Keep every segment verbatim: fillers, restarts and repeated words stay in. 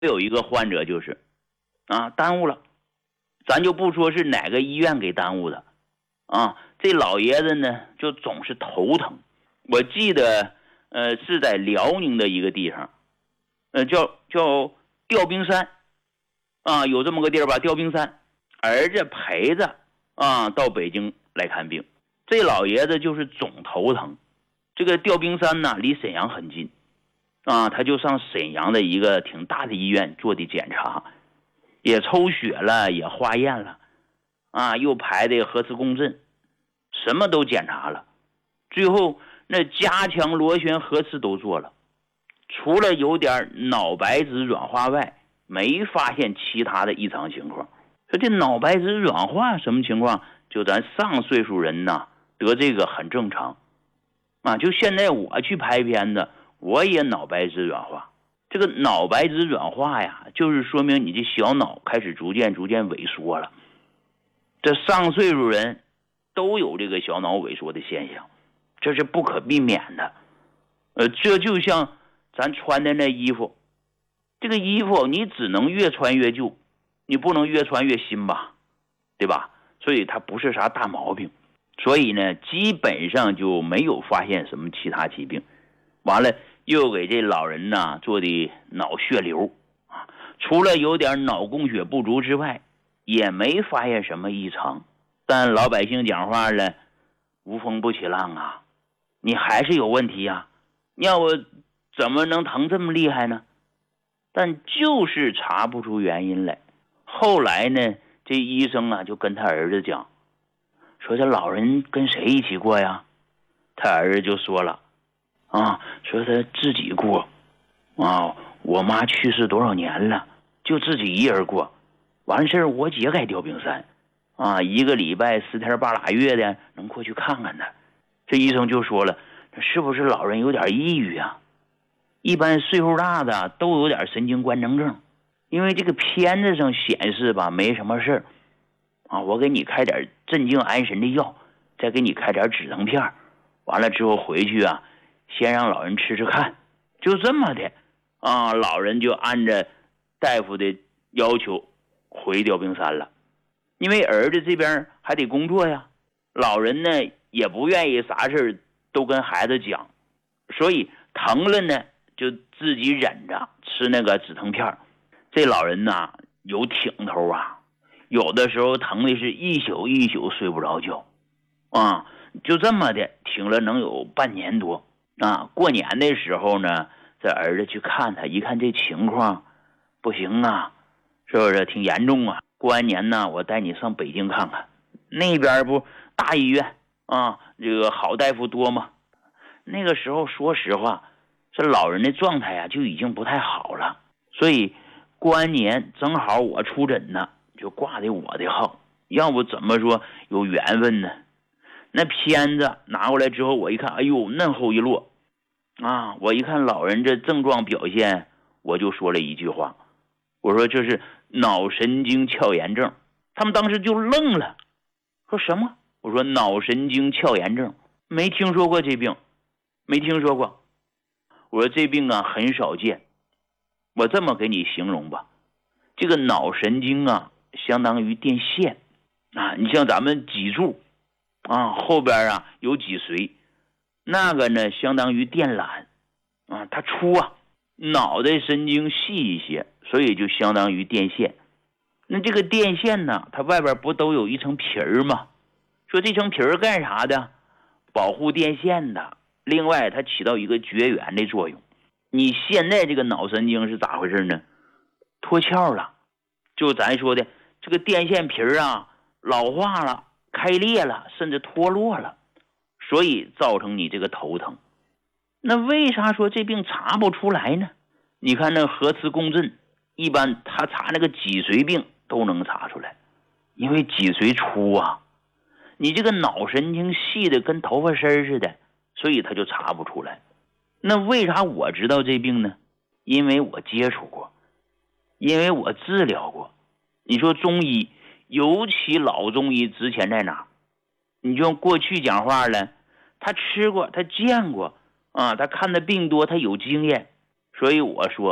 有一个患者就是啊耽误了，咱就不说是哪个医院给耽误的啊，这老爷子呢就总是头疼。我记得呃是在辽宁的一个地方，呃叫叫吊冰山啊，有这么个地儿吧，吊冰山。儿子陪着啊到北京来看病，这老爷子就是总头疼。这个吊冰山呢离沈阳很近啊，他就上沈阳的一个挺大的医院做的检查，也抽血了，也化验了啊，又排的核磁共振，什么都检查了，最后那加强螺旋核磁都做了，除了有点脑白质软化外，没发现其他的异常情况。说这脑白质软化什么情况？就咱上岁数人呐得这个很正常啊。就现在我去拍片子，我也脑白质软化。这个脑白质软化呀，就是说明你这小脑开始逐渐逐渐萎缩了。这上岁数人都有这个小脑萎缩的现象，这是不可避免的。呃，这就像咱穿的那衣服，这个衣服你只能越穿越旧，你不能越穿越新吧，对吧？所以它不是啥大毛病，所以呢基本上就没有发现什么其他疾病。完了又给这老人呢做的脑血流啊，除了有点脑供血不足之外，也没发现什么异常。但老百姓讲话了，无风不起浪啊，你还是有问题啊，要我怎么能疼这么厉害呢？但就是查不出原因来。后来呢这医生啊就跟他儿子讲，说这老人跟谁一起过呀？他儿子就说了啊，说他自己过啊，我妈去世多少年了，就自己一人过，完事儿我姐在吊冰山啊，一个礼拜十天八拉月的能过去看看他。这医生就说了，是不是老人有点抑郁啊？一般岁数大的都有点神经官能症，因为这个片子上显示吧没什么事儿啊，我给你开点镇静安神的药，再给你开点止疼片，完了之后回去啊先让老人吃吃看，就这么的啊，老人就按着大夫的要求回吊冰山了。因为儿子这边还得工作呀，老人呢也不愿意啥事都跟孩子讲，所以疼了呢就自己忍着吃那个止疼片。这老人呐有挺头啊，有的时候疼的是一宿一宿睡不着觉啊，就这么的挺了能有半年多啊。过年的时候呢，这儿子去看他，一看这情况不行啊，是不是挺严重啊？过完年呢我带你上北京看看，那边不大医院啊，这个好大夫多吗？那个时候说实话这老人的状态啊就已经不太好了，所以过完年正好我出诊呢，就挂的我的号，要不怎么说有缘分呢？那片子拿过来之后我一看，哎呦嫩厚一摞啊！我一看老人这症状表现，我就说了一句话，我说这是脑神经鞘炎症。他们当时就愣了，说什么？我说脑神经鞘炎症，没听说过这病，没听说过。我说这病啊很少见，我这么给你形容吧，这个脑神经啊相当于电线啊，你像咱们脊柱啊后边啊有脊髓，那个呢相当于电缆啊，它粗啊，脑袋神经细一些，所以就相当于电线。那这个电线呢，它外边不都有一层皮儿吗？说这层皮儿干啥的？保护电线的。另外它起到一个绝缘的作用。你现在这个脑神经是咋回事呢？脱壳了，就咱说的这个电线皮儿啊老化了，开裂了，甚至脱落了，所以造成你这个头疼。那为啥说这病查不出来呢？你看那核磁共振，一般他查那个脊髓病都能查出来，因为脊髓粗啊，你这个脑神经细的跟头发丝似的，所以他就查不出来。那为啥我知道这病呢？因为我接触过，因为我治疗过。你说中医，尤其老中医值钱在哪？你就过去讲话了，他吃过，他见过啊，他看的病多，他有经验。所以我说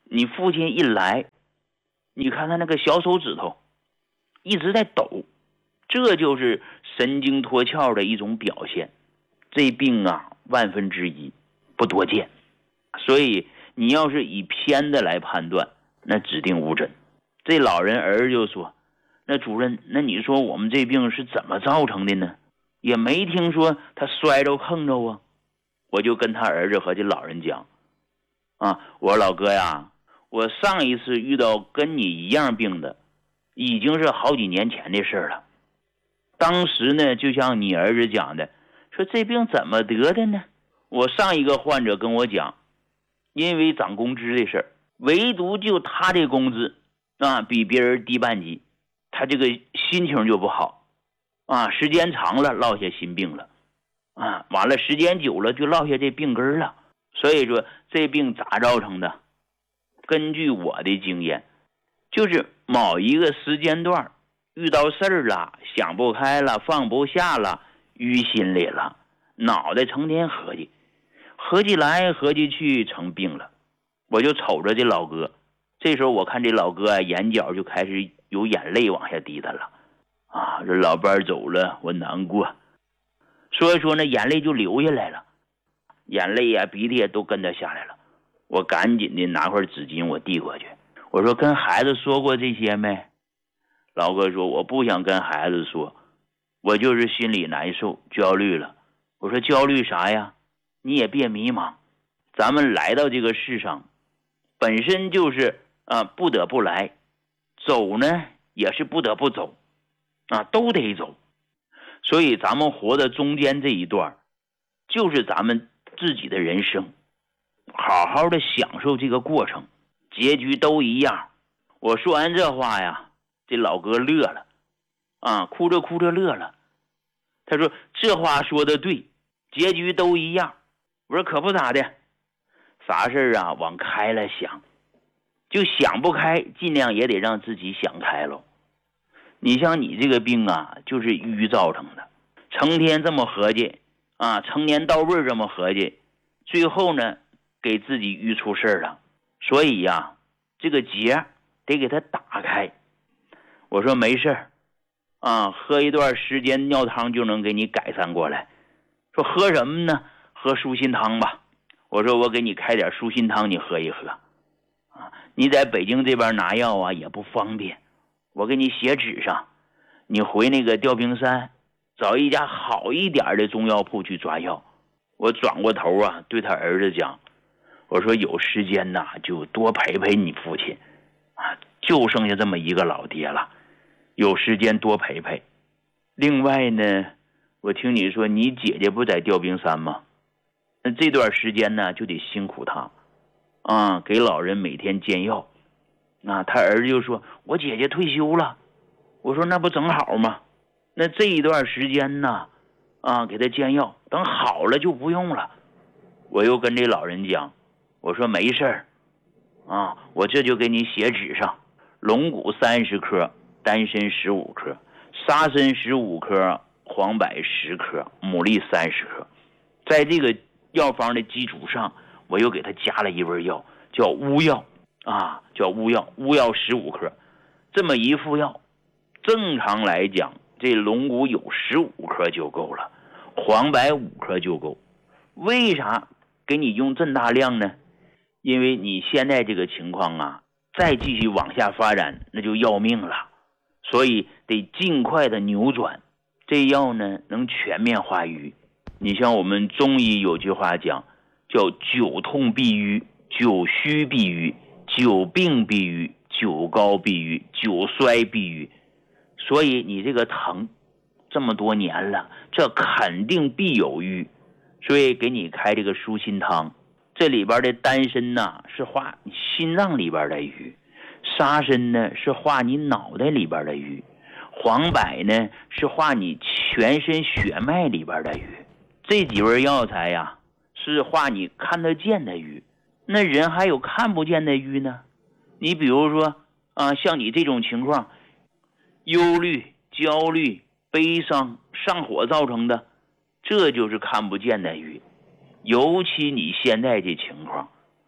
你父亲一来，你看他那个小手指头一直在抖，这就是神经脱壳的一种表现。这病啊，万分之一不多见，所以你要是以偏的来判断，那指定误诊。这老人儿就说，那主任，那你说我们这病是怎么造成的呢？也没听说他摔着碰着啊。我就跟他儿子和这老人讲啊，我说老哥呀，我上一次遇到跟你一样病的已经是好几年前的事了。当时呢，就像你儿子讲的，说这病怎么得的呢？我上一个患者跟我讲，因为涨工资的事儿，唯独就他这工资啊比别人低半级，他这个心情就不好啊，时间长了落下心病了啊，完了时间久了就落下这病根了。所以说这病咋造成的？根据我的经验，就是某一个时间段遇到事儿了，想不开了，放不下了，淤心里了，脑袋成天合计，合计来合计去成病了。我就瞅着这老哥，这时候我看这老哥啊，眼角就开始有眼泪往下滴的了啊，这老伴走了，我难过。所以说呢，眼泪就流下来了，眼泪啊鼻涕也都跟着下来了。我赶紧的拿块纸巾我递过去，我说跟孩子说过这些没？老哥说我不想跟孩子说，我就是心里难受焦虑了。我说焦虑啥呀？你也别迷茫，咱们来到这个世上本身就是啊不得不来，走呢也是不得不走啊，都得走。所以咱们活的中间这一段就是咱们自己的人生，好好的享受这个过程，结局都一样。我说完这话呀，这老哥乐了啊，哭着哭着乐了。他说这话说的对，结局都一样。我说可不咋的，啥事啊往开了想，就想不开尽量也得让自己想开了。你像你这个病啊，就是淤造成的，成天这么合计啊，成年到位这么合计，最后呢给自己淤出事了。所以呀，这个结得给它打开。我说没事啊，喝一段时间尿汤就能给你改善过来。说喝什么呢？喝舒心汤吧。我说我给你开点舒心汤，你喝一喝啊。你在北京这边拿药啊也不方便，我给你写纸上，你回那个吊瓶山找一家好一点的中药铺去抓药。我转过头啊对他儿子讲，我说有时间呐就多陪陪你父亲啊，就剩下这么一个老爹了，有时间多陪陪。另外呢，我听你说你姐姐不在吊瓶山吗？那这段时间呢就得辛苦她啊，给老人每天煎药啊。他儿子就说我姐姐退休了。我说那不正好吗？那这一段时间呢啊，给他煎药，等好了就不用了。我又跟这老人讲，我说没事儿啊，我这就给你写纸上，龙骨三十克，丹参十五克，沙参十五克，黄柏十克，牡蛎三十克。在这个药方的基础上，我又给他加了一味药，叫乌药啊，叫乌药，乌药十五克。这么一副药，正常来讲，这龙骨有十五克就够了，黄柏五克就够。为啥给你用这么大量呢？因为你现在这个情况啊，再继续往下发展，那就要命了。所以得尽快的扭转，这药呢能全面化瘀。你像我们中医有句话讲，叫久痛必瘀，久虚必瘀，久病必瘀，久高必瘀，久衰必瘀。所以你这个疼这么多年了，这肯定必有瘀。所以给你开这个舒心汤，这里边的丹参呢是化你心脏里边的瘀，沙参呢是化你脑袋里边的瘀，黄柏呢是化你全身血脉里边的瘀。这几味药材呀是化你看得见的瘀。那人还有看不见的瘀呢，你比如说啊，像你这种情况，忧虑、焦虑、悲伤、上火造成的，这就是看不见的瘀。尤其你现在这情况，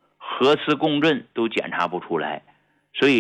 核磁共振都检查不出来，所以